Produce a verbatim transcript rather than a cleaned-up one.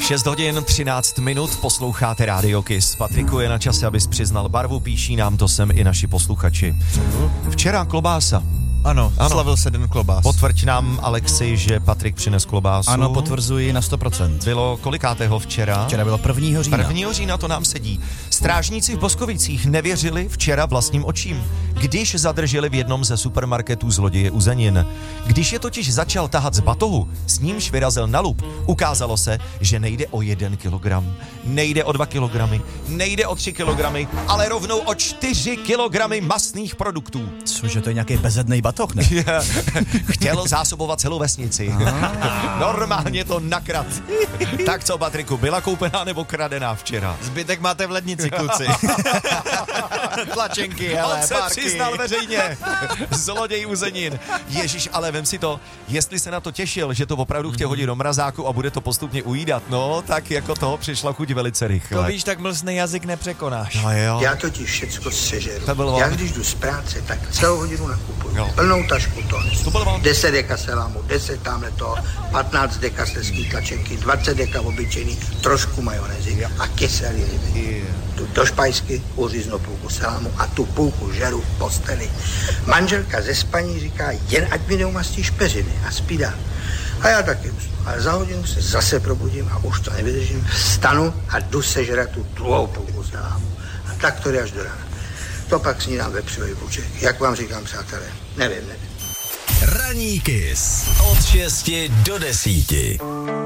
šest hodin třináct minut, posloucháte Rádio Kiss. Patriku, je na čase, abys přiznal barvu, píší nám to sem i naši posluchači. Včera klobása. Ano, ano, slavil se den klobás. Potvrď nám, Alexi, že Patrik přines klobásu. Ano, potvrzuji na sto procent. Bylo kolikátého včera? Včera bylo prvního října. prvního října, to nám sedí. Strážníci v Boskovicích nevěřili včera vlastním očím, když zadrželi v jednom ze supermarketů zloděje uzenin. Když je totiž začal tahat z batohu, s nímž vyrazil na lup, ukázalo se, že nejde o jeden kilogram, nejde o dva kilogramy, nejde o tři kilogramy, ale rovnou o čtyři kilogramy mastných produktů. Cože, to je nějaký bezednej batoh, ne? Chtěl zásobovat celou vesnici. Normálně to nakrad. Tak co, Patriku, byla koupená nebo kradená včera? Zbytek máte v lednici, kluci. Tlačenky, hele, On se párky. přiznal veřejně. Zloděj uzenin. Ježíš, ale vem si to, jestli se na to těšil, že to opravdu chtěl hodit do mrazáku a bude to postupně ujídat, no, tak jako toho přišla chuť velice rychle. To víš, tak mlsný jazyk nepřekonáš. No jo. Já totiž všecko sežeru. To bylo Já on. když jdu z práce, tak celou hodinu nakupuju. Jo. Plnou tašku toho. To byl on. deset deka selámu, deset tamhle toho, patnáct deka slezský tlačenky, dvacet deka obyčejný, trošku majonézy a kyselý ryby. Tu do špajsky uříznu půlku selámu a tu půlku žeru v posteli. Manželka ze spaní říká, jen ať mi neumastí špeřiny a spí dál. A já taky usnu. Ale za hodinu se zase probudím a už to nevydržím. Vstanu a jdu sežrat tu druhou půlku selámu. A tak to jde až do rána. To pak snídám vepřový buček. Jak vám říkám, přátelé, nevím, nevím. Ranní Kiss od šesti do desíti.